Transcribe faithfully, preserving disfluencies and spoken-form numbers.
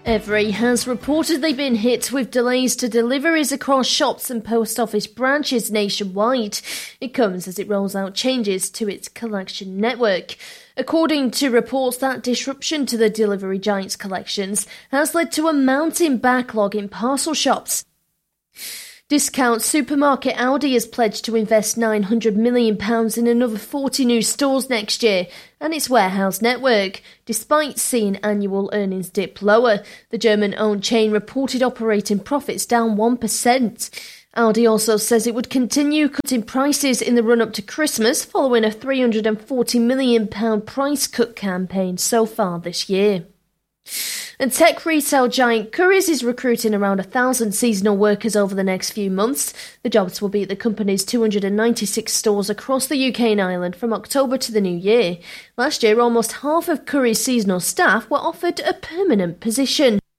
Evri has reportedly been hit with delays to deliveries across shops and post office branches nationwide. It comes as it rolls out changes to its collection network. According to reports, that disruption to the delivery giant's collections has led to a mounting backlog in parcel shops. Discount supermarket Aldi has pledged to invest nine hundred million pounds in another forty new stores next year and its warehouse network, despite seeing annual earnings dip lower. The German-owned chain reported operating profits down one percent. Aldi also says it would continue cutting prices in the run-up to Christmas following a three hundred forty million pounds price cut campaign so far this year. And tech retail giant Currys is recruiting around a thousand seasonal workers over the next few months. The jobs will be at the company's two hundred ninety-six stores across the U K and Ireland from October to the new year. Last year, almost half of Currys' seasonal staff were offered a permanent position.